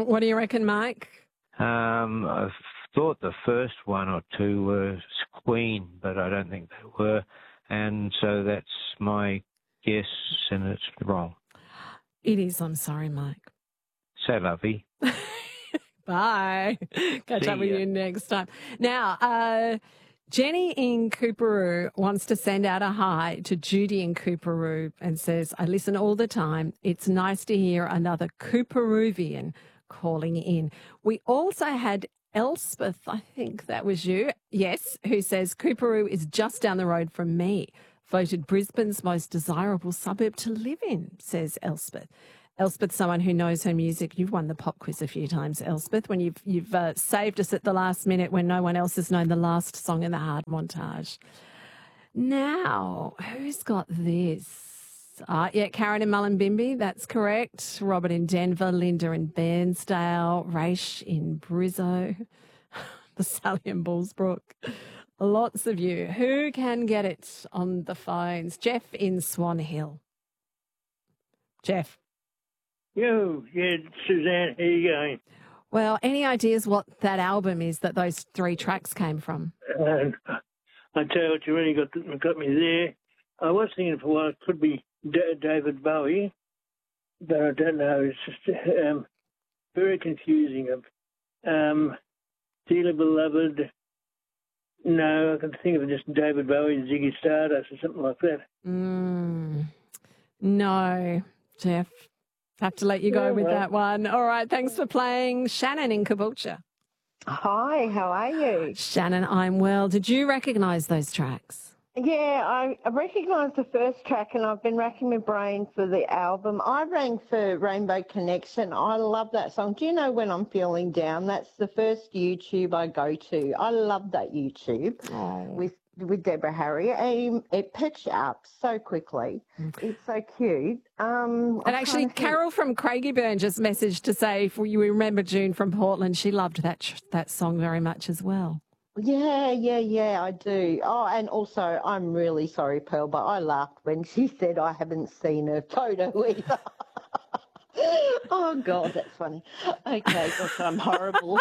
What do you reckon, Mike? I thought the first one or two were Queen, but I don't think they were. And so that's my guess, and it's wrong. It is. I'm sorry, Mike. So lovely. Bye. Catch up with you next time. Now, Jenny in Cooperoo wants to send out a hi to Judy in Cooperoo and says, I listen all the time. It's nice to hear another Cooperoovian calling in. We also had Elspeth, I think that was you, yes, who says Cooperoo is just down the road from me. Voted Brisbane's most desirable suburb to live in, says Elspeth. Elspeth's someone who knows her music. You've won the pop quiz a few times, Elspeth, when you've saved us at the last minute when no one else has known the last song in the hard montage. Now, who's got this? Karen in Mullumbimby, that's correct. Robert in Denver, Linda in Bairnsdale, Raish in Brizzo, the Sally in Bullsbrook. Lots of you. Who can get it on the phones? Jeff in Swan Hill. Jeff. Yo, yeah, Suzanne, how you going? Well, any ideas what that album is that those 3 tracks came from? I tell you what, you really got me there. I was thinking for a while it could be David Bowie, but I don't know. It's just very confusing. Dealer Beloved. No, I can think of just David Bowie and Ziggy Stardust or something like that. No, Jeff. Have to let you go with that one. All right, thanks for playing. Shannon in Caboolture. Hi, how are you? Shannon, I'm well. Did you recognise those tracks? Yeah, I recognised the first track and I've been racking my brain for the album. I rang for Rainbow Connection. I love that song. Do you know when I'm feeling down? That's the first YouTube I go to. I love that YouTube with Deborah Harry. It picks you up so quickly. It's so cute. And actually, Carol from Craigieburn just messaged to say, if you remember June from Portland, she loved that song very much as well. Yeah, I do. Oh, and also, I'm really sorry, Pearl, but I laughed when she said I haven't seen her photo either. Oh, God, that's funny. Okay, gosh, I'm horrible.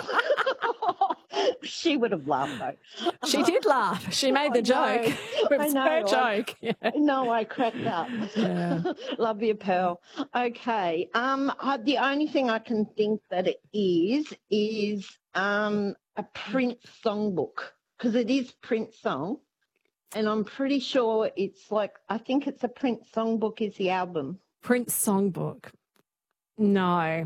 She would have laughed, though. She did laugh. She made the joke. It was her joke. No, I cracked up. Yeah. Love you, Pearl. Okay. The only thing I can think that it is a Prince songbook, because it is Prince song, and I'm pretty sure it's I think it's a Prince songbook is the album. Prince songbook. No.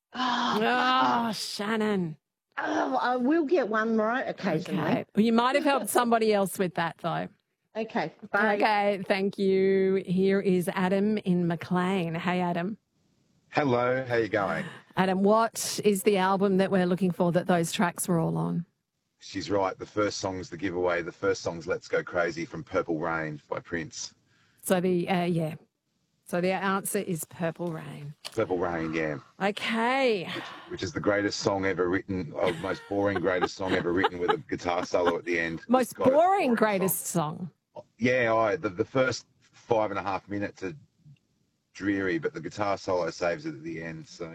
Oh, Shannon. Oh, I will get one right occasionally. Okay. Well, you might have helped somebody else with that, though. Okay, bye. Okay, thank you. Here is Adam in McLean. Hey, Adam. Hello, how you going? Adam, what is the album that we're looking for that those tracks were all on? She's right. The first song's the giveaway. The first song's Let's Go Crazy from Purple Rain by Prince. So the So the answer is Purple Rain. Purple Rain, yeah. Okay. Which is the greatest song ever written, or most boring greatest song ever written with a guitar solo at the end. Most boring greatest song. Yeah, the first 5.5 minutes are dreary, but the guitar solo saves it at the end. So,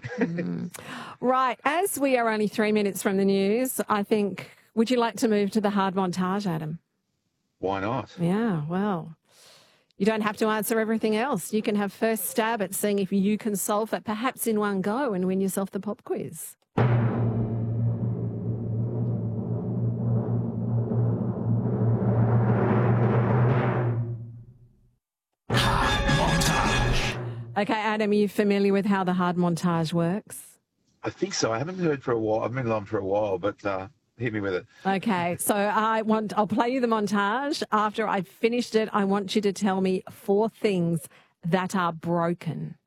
Right, as we are only 3 minutes from the news, I think, would you like to move to the hard montage, Adam? Why not? Yeah, well, you don't have to answer everything else. You can have first stab at seeing if you can solve that perhaps in one go and win yourself the pop quiz. Okay, Adam, are you familiar with how the hard montage works? I think so. I haven't heard for a while. I've been along for a while, but hit me with it. Okay, so I'll play you the montage. After I've finished it, I want you to tell me 4 things that are broken.